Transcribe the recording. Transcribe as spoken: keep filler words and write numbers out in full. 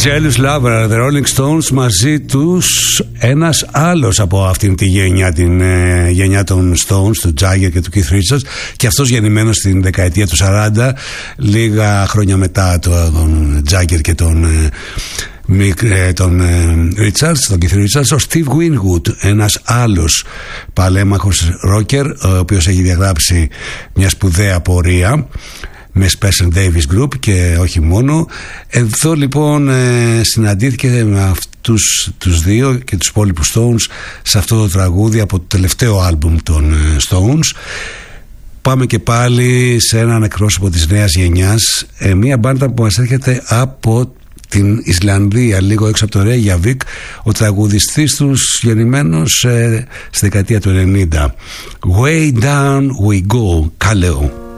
Jealous Lover, The Rolling Stones, μαζί τους ένας άλλος από αυτήν τη γενιά, την ε, γενιά των Stones, του Jagger και του Keith Richards, και αυτός γεννημένος στην δεκαετία του σαράντα, λίγα χρόνια μετά τον Jagger και τον ε, τον ε, Richards, τον Keith Richards, ο Steve Winwood, ένας άλλος παλέμαχος ρόκερ, ο οποίος έχει διαγράψει μια σπουδαία πορεία με Spencer Davis Group και όχι μόνο. Εδώ λοιπόν ε, συναντήθηκε με αυτούς τους δύο και τους υπόλοιπους Stones σε αυτό το τραγούδι από το τελευταίο άλμπουμ των ε, Stones. Πάμε και πάλι σε έναν εκπρόσωπο της νέας γενιάς, ε, μια μπάντα που μας έρχεται από την Ισλανδία, λίγο έξω από το Reykjavik, ο τραγουδιστής τους γεννημένος ε, στη δεκαετία του ενενήντα. Way Down We Go, Kaleo.